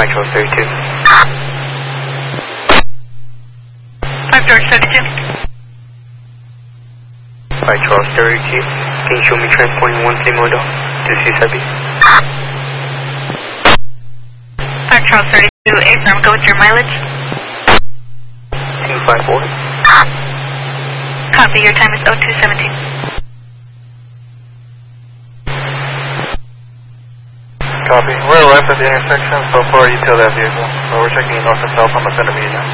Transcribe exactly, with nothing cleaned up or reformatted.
Charles thirty-two. five George thirty-two. five Charles thirty-two. Can you show me transporting one K model to Susabi? five Charles thirty-two, affirm, go with your mileage. two five four. Copy, your time is oh two seventeen. Copy. We're left at the intersection, so far you tail that vehicle. So we're checking north and south on the center median.